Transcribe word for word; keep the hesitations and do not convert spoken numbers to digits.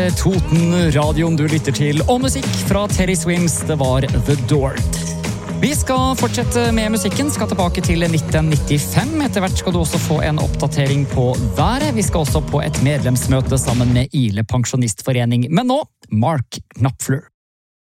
Toten radioen du lytter til, og musikk fra Teddy Swims, det var The Door. Vi skal fortsette med musikken, skal tilbake til nitten nittifem. Etter hvert skal du også få en oppdatering på været. Vi skal også på et medlemsmøte sammen med Ile Pensjonistforening. Men nå, Mark Knopfler.